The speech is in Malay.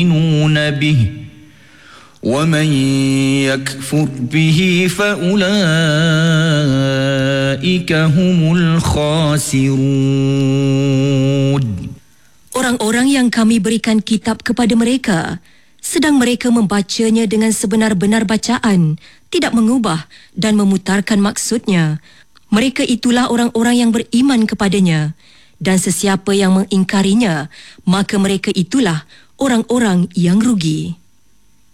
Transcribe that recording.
يؤمنون به ومن يكفر به فأولئك هم الخاسرون. Orang-orang yang kami berikan kitab kepada mereka, sedang mereka membacanya dengan sebenar-benar bacaan, tidak mengubah dan memutarkan maksudnya. Mereka itulah orang-orang yang beriman kepadanya, dan sesiapa yang mengingkarinya, maka mereka itulah orang-orang yang rugi.